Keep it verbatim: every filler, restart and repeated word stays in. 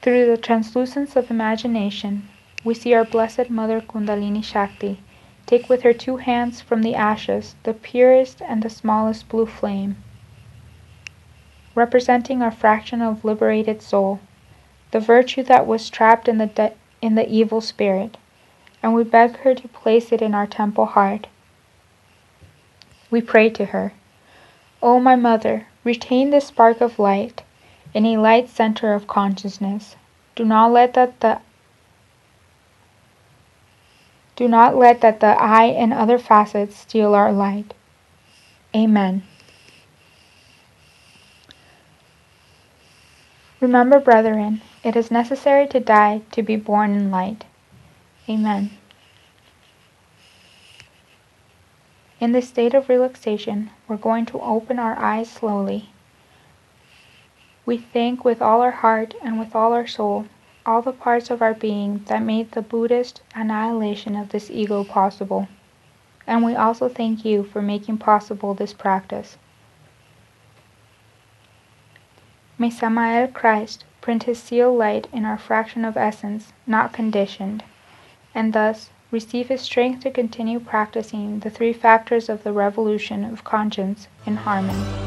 Through the translucence of imagination, we see our Blessed Mother Kundalini Shakti take with her two hands from the ashes the purest and the smallest blue flame, representing our fraction of liberated soul, the virtue that was trapped in the, de- in the evil spirit, and we beg her to place it in our temple heart. We pray to her, O my Mother, retain this spark of light in a light center of consciousness. Do not let that the do not let that the I and other facets steal our light. Amen. Remember, brethren, it is necessary to die to be born in light. Amen. In this state of relaxation, we're going to open our eyes slowly. We thank with all our heart and with all our soul all the parts of our being that made the Buddhist annihilation of this ego possible. And we also thank you for making possible this practice. May Samael Christ print his seal light in our fraction of essence, not conditioned, and thus receive his strength to continue practicing the three factors of the revolution of conscience in harmony.